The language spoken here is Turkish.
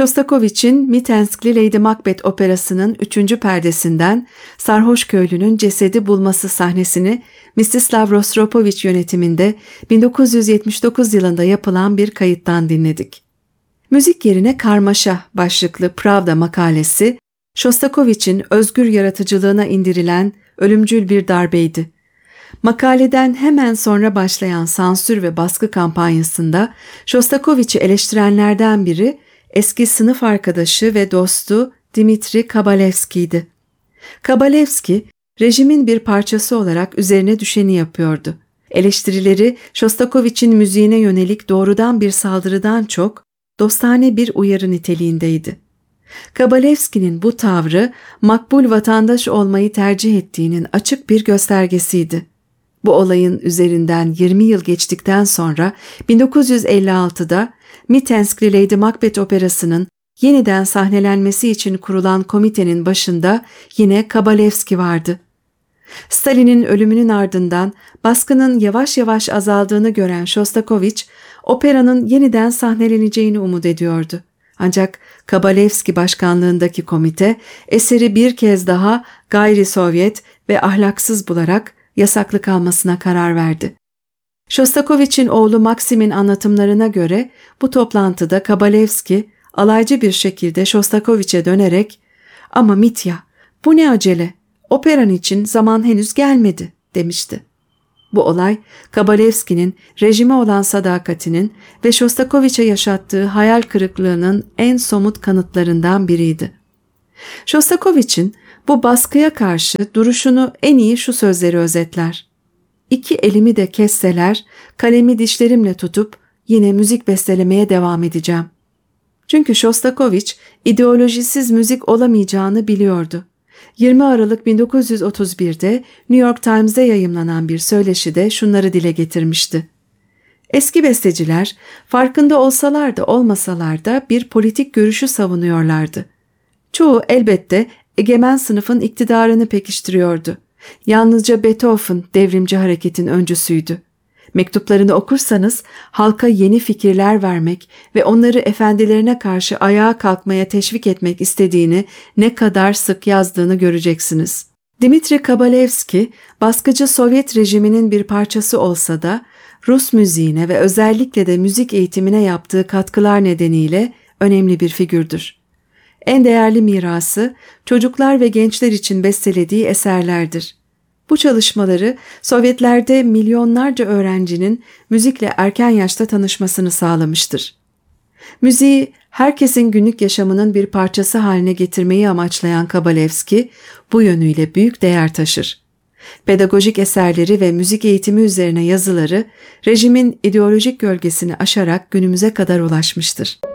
Shostakovich'in Mitenskli Lady Macbeth operasının 3. perdesinden sarhoş köylünün cesedi bulması sahnesini Mstislav Rostropovich yönetiminde 1979 yılında yapılan bir kayıttan dinledik. Müzik yerine karmaşa başlıklı Pravda makalesi, Shostakovich'in özgür yaratıcılığına indirilen ölümcül bir darbeydi. Makaleden hemen sonra başlayan sansür ve baskı kampanyasında Shostakovich'i eleştirenlerden biri eski sınıf arkadaşı ve dostu Dmitri Kabalevski'ydi. Kabalevski, rejimin bir parçası olarak üzerine düşeni yapıyordu. Eleştirileri Shostakovich'in müziğine yönelik doğrudan bir saldırıdan çok dostane bir uyarı niteliğindeydi. Kabalevski'nin bu tavrı makbul vatandaş olmayı tercih ettiğinin açık bir göstergesiydi. Bu olayın üzerinden 20 yıl geçtikten sonra 1956'da Mitenskli Lady Macbeth operasının yeniden sahnelenmesi için kurulan komitenin başında yine Kabalevski vardı. Stalin'in ölümünün ardından baskının yavaş yavaş azaldığını gören Shostakovich, operanın yeniden sahneleneceğini umut ediyordu. Ancak Kabalevski başkanlığındaki komite eseri bir kez daha gayri Sovyet ve ahlaksız bularak yasaklı kalmasına karar verdi. Shostakovich'in oğlu Maksim'in anlatımlarına göre bu toplantıda Kabalevski alaycı bir şekilde Shostakovich'e dönerek "Ama Mitya, bu ne acele? Operan için zaman henüz gelmedi." demişti. Bu olay Kabalevski'nin rejime olan sadakatinin ve Shostakovich'e yaşattığı hayal kırıklığının en somut kanıtlarından biriydi. Shostakovich'in bu baskıya karşı duruşunu en iyi şu sözleri özetler: "İki elimi de kesseler, kalemi dişlerimle tutup yine müzik bestelemeye devam edeceğim." Çünkü Shostakovich ideolojisiz müzik olamayacağını biliyordu. 20 Aralık 1931'de New York Times'de yayımlanan bir söyleşide şunları dile getirmişti: "Eski besteciler farkında olsalar da olmasalar da bir politik görüşü savunuyorlardı. Çoğu elbette egemen sınıfın iktidarını pekiştiriyordu. Yalnızca Beethoven devrimci hareketin öncüsüydü. Mektuplarını okursanız halka yeni fikirler vermek ve onları efendilerine karşı ayağa kalkmaya teşvik etmek istediğini ne kadar sık yazdığını göreceksiniz." Dmitri Kabalevski, baskıcı Sovyet rejiminin bir parçası olsa da Rus müziğine ve özellikle de müzik eğitimine yaptığı katkılar nedeniyle önemli bir figürdür. En değerli mirası çocuklar ve gençler için bestelediği eserlerdir. Bu çalışmaları Sovyetlerde milyonlarca öğrencinin müzikle erken yaşta tanışmasını sağlamıştır. Müziği herkesin günlük yaşamının bir parçası haline getirmeyi amaçlayan Kabalevski bu yönüyle büyük değer taşır. Pedagojik eserleri ve müzik eğitimi üzerine yazıları rejimin ideolojik gölgesini aşarak günümüze kadar ulaşmıştır.